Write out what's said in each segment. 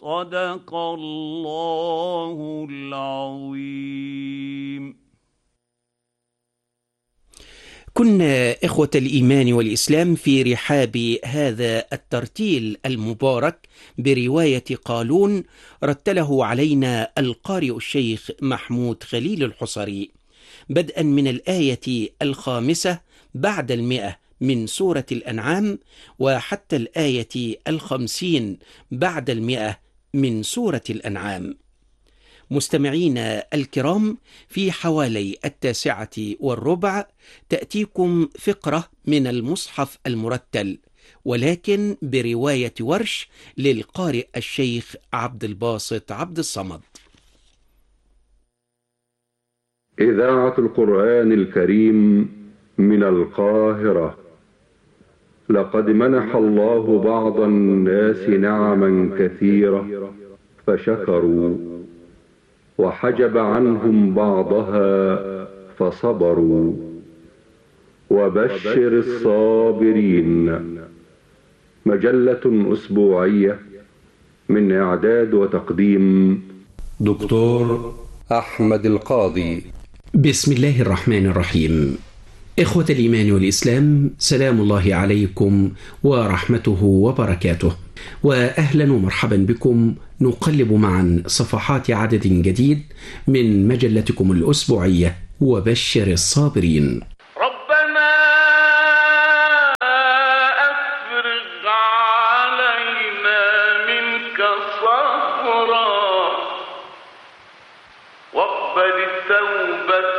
صدق الله العظيم. كنا إخوة الإيمان والإسلام في رحاب هذا الترتيل المبارك برواية قالون، رتله علينا القارئ الشيخ محمود خليل الحصري، بدءا من الآية 5 بعد 100 من سورة الأنعام وحتى الآية 50 بعد 100 من سورة الأنعام. مستمعينا الكرام، في حوالي 9:15 تأتيكم فقرة من المصحف المرتل، ولكن برواية ورش للقارئ الشيخ عبد الباسط عبد الصمد. إذاعة القرآن الكريم من القاهرة. لقد منح الله بعض الناس نعما كثيرة فشكروا، وحجب عنهم بعضها فصبروا. وبشر الصابرين. مجلة أسبوعية من إعداد وتقديم دكتور أحمد القاضي. بسم الله الرحمن الرحيم. إخوة الإيمان والإسلام، سلام الله عليكم ورحمته وبركاته، وأهلا ومرحبا بكم. نقلب معا صفحات عدد جديد من مجلتكم الأسبوعية وبشر الصابرين. ربنا أفرغ علينا منك صبرا واقبل التوبة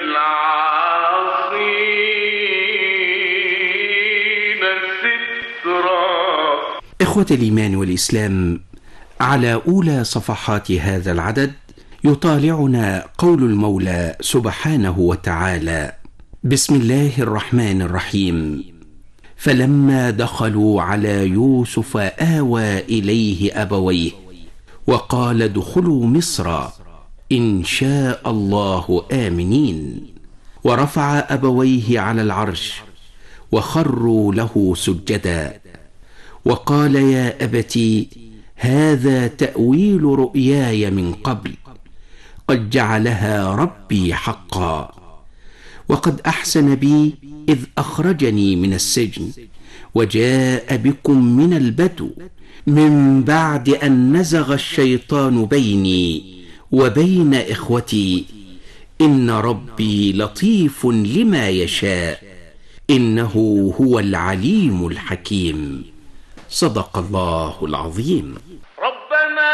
للعاصين سترا. إخوة الإيمان والإسلام، على أولى صفحات هذا العدد يطالعنا قول المولى سبحانه وتعالى: بسم الله الرحمن الرحيم. فلما دخلوا على يوسف آوى إليه أبويه وقال ادخلوا مصر إن شاء الله آمنين، ورفع أبويه على العرش وخروا له سجدا، وقال يا أبتي هذا تأويل رؤياي من قبل قد جعلها ربي حقا، وقد أحسن بي إذ أخرجني من السجن وجاء بكم من البدو من بعد أن نزغ الشيطان بيني وبين إخوتي إن ربي لطيف لما يشاء إنه هو العليم الحكيم. صدق الله العظيم. ربنا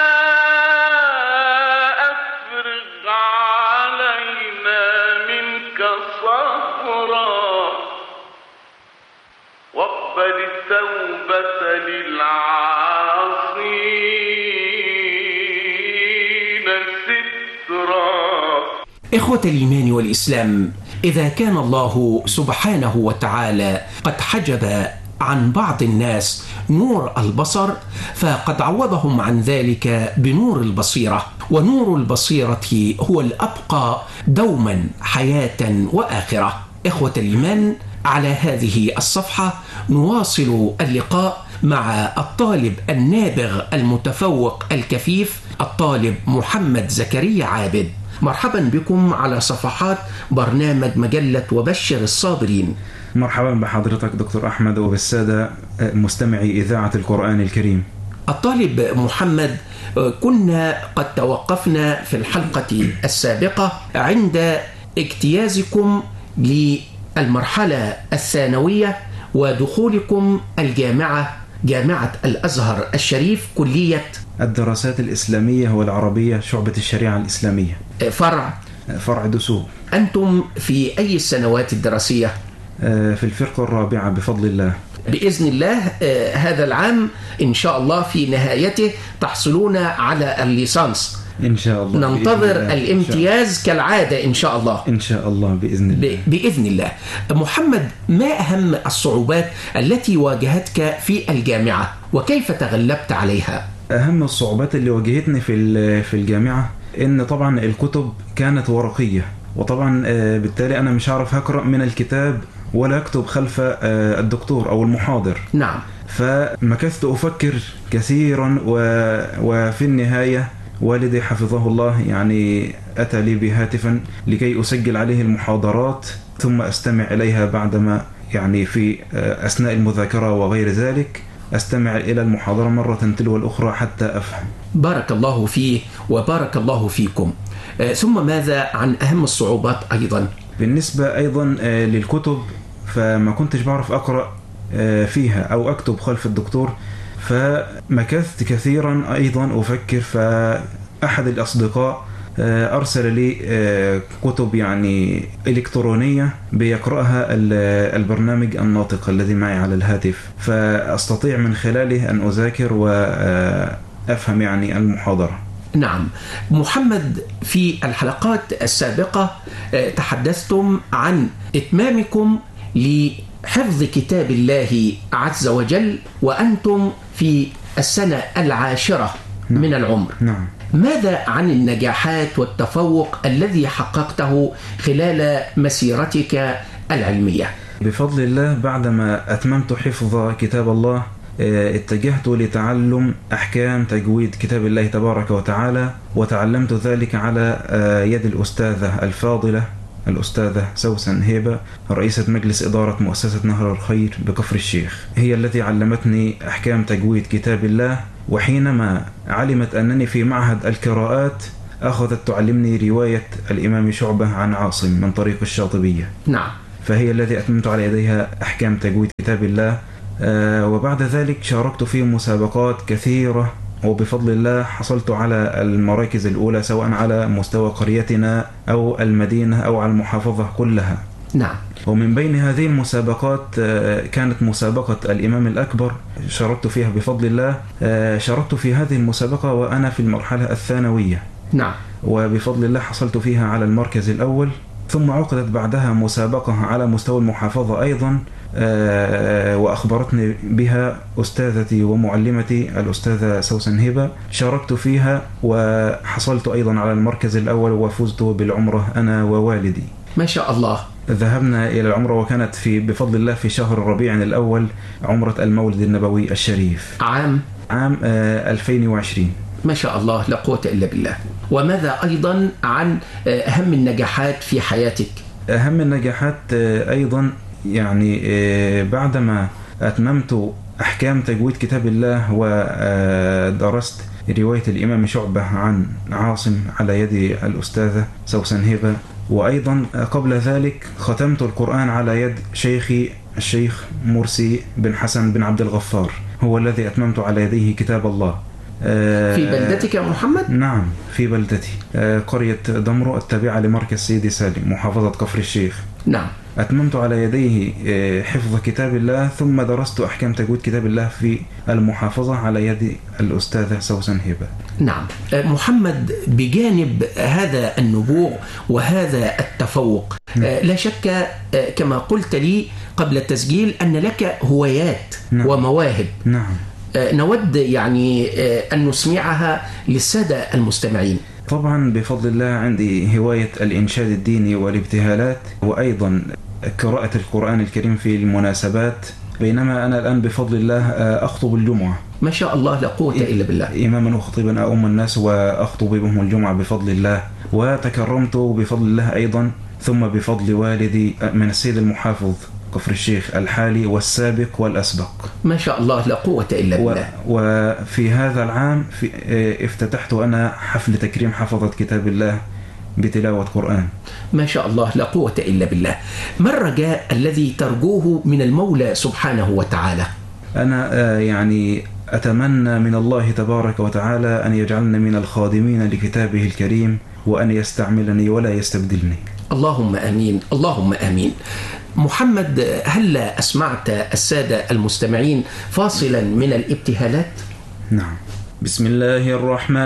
أفرغ علينا منك صبرا واقبل التوبة للعاصين سترا. إخوة الإيمان والإسلام، إذا كان الله سبحانه وتعالى قد حجب عن بعض الناس نور البصر، فقد عوضهم عن ذلك بنور البصيرة، ونور البصيرة هو الأبقى دوما حياة وآخرة. إخوة الإيمان، على هذه الصفحة نواصل اللقاء مع الطالب النابغ المتفوق الكفيف، الطالب محمد زكريا عابد. مرحبا بكم على صفحات برنامج مجلة وبشر الصابرين. مرحبا بحضرتك دكتور أحمد وبالسادة مستمعي إذاعة القرآن الكريم. الطالب محمد، كنا قد توقفنا في الحلقة السابقة عند اجتيازكم للمرحلة الثانوية ودخولكم الجامعة، جامعة الأزهر الشريف، كلية الدراسات الإسلامية والعربية، شعبة الشريعة الإسلامية، فرع دسوق. أنتم في أي السنوات الدراسية؟ في الفرقة الرابعة بفضل الله. بإذن الله هذا العام إن شاء الله في نهايته تحصلون على الليسانس إن شاء الله. ننتظر الامتياز كالعادة إن شاء الله. إن شاء الله بإذن الله. بإذن الله. محمد، ما أهم الصعوبات التي واجهتك في الجامعة وكيف تغلبت عليها؟ أهم الصعوبات اللي واجهتني في الجامعة إن طبعا الكتب كانت ورقية، وطبعا بالتالي أنا مش عارف أقرأ من الكتاب ولا أكتب خلف الدكتور أو المحاضر. نعم. فمكثت أفكر كثيرا وفي النهاية والدي حفظه الله يعني أتى لي بهاتفا لكي أسجل عليه المحاضرات ثم أستمع إليها بعدما يعني في أثناء المذاكرة وغير ذلك أستمع إلى المحاضرة مرة تلو الأخرى حتى أفهم. بارك الله فيه وبارك الله فيكم. ثم ماذا عن أهم الصعوبات أيضا؟ بالنسبة أيضا للكتب فما كنتش بعرف أقرأ فيها أو أكتب خلف الدكتور، فمكثت كثيرا أيضا أفكر. فأحد الأصدقاء أرسل لي كتب يعني إلكترونية بيقرأها البرنامج الناطق الذي معي على الهاتف، فأستطيع من خلاله أن أذاكر وأفهم يعني المحاضرة. نعم محمد، في الحلقات السابقة تحدثتم عن إتمامكم لحفظ كتاب الله عز وجل وأنتم في السنة 10 من العمر. نعم. ماذا عن النجاحات والتفوق الذي حققته خلال مسيرتك العلمية؟ بفضل الله بعدما أتممت حفظ كتاب الله اتجهت لتعلم أحكام تجويد كتاب الله تبارك وتعالى، وتعلمت ذلك على يد الأستاذة الفاضلة الأستاذة سوسن هيبة رئيسة مجلس إدارة مؤسسة نهر الخير بكفر الشيخ. هي التي علمتني أحكام تجويد كتاب الله، وحينما علمت أنني في معهد القراءات أخذت تعلمني رواية الإمام شعبة عن عاصم من طريق الشاطبية. نعم. فهي التي أتممت على يديها أحكام تجويد كتاب الله. وبعد ذلك شاركت في مسابقات كثيرة، وبفضل الله حصلت على المراكز الأولى سواء على مستوى قريتنا أو المدينة أو على المحافظة كلها. نعم. ومن بين هذه المسابقات كانت مسابقة الإمام الأكبر شاركت فيها بفضل الله. شاركت في هذه المسابقة وأنا في المرحلة الثانوية. نعم. وبفضل الله حصلت فيها على المركز الأول. ثم عقدت بعدها مسابقة على مستوى المحافظة أيضا، وأخبرتني بها أستاذتي ومعلمتي الأستاذة سوسن هبة. شاركت فيها وحصلت أيضا على المركز الأول وفزت بالعمرة أنا ووالدي. ما شاء الله. ذهبنا إلى العمرة وكانت بفضل الله في شهر ربيع الأول عمرة المولد النبوي الشريف عام 2020. ما شاء الله، لا قوة إلا بالله. وماذا أيضا عن أهم النجاحات في حياتك؟ أهم النجاحات أيضا يعني بعدما أتممت أحكام تجويد كتاب الله ودرست رواية الإمام شعبة عن عاصم على يد الأستاذة سوسن هبة، وأيضا قبل ذلك ختمت القرآن على يد شيخي الشيخ مرسي بن حسن بن عبد الغفار، هو الذي أتممت على يديه كتاب الله. في بلدتك يا محمد؟ نعم في بلدتي، قرية دمرو التابعة لمركز سيدي سالم محافظة كفر الشيخ. نعم. أتممت على يديه حفظ كتاب الله، ثم درست أحكام تجويد كتاب الله في المحافظة على يد الأستاذة سوسن هبة. نعم. محمد، بجانب هذا النبوغ وهذا التفوق لا شك كما قلت لي قبل التسجيل أن لك هوايات ومواهب. نعم. نود يعني أن نسمعها للسادة المستمعين. طبعا بفضل الله عندي هواية الإنشاد الديني والابتهالات، وأيضا قراءة القرآن الكريم في المناسبات، بينما أنا الآن بفضل الله أخطب الجمعة. ما شاء الله، لا قوة إلا بالله. إماما وخطيبا أؤم الناس وأخطب بهم الجمعة بفضل الله، وتكرمت بفضل الله أيضا، ثم بفضل والدي من السيد المحافظ كفر الشيخ الحالي والسابق والأسبق. ما شاء الله، لا قوة إلا بالله. وفي هذا العام افتتحت أنا حفل تكريم حفظة كتاب الله بتلاوة قرآن. ما شاء الله، لا قوة إلا بالله. ما الرجاء الذي ترجوه من المولى سبحانه وتعالى؟ أنا يعني أتمنى من الله تبارك وتعالى أن يجعلني من الخادمين لكتابه الكريم، وأن يستعملني ولا يستبدلني. اللهم آمين، اللهم آمين. محمد، هل أسمعت السادة المستمعين فاصلا من الابتهالات؟ نعم. بسم الله الرحمن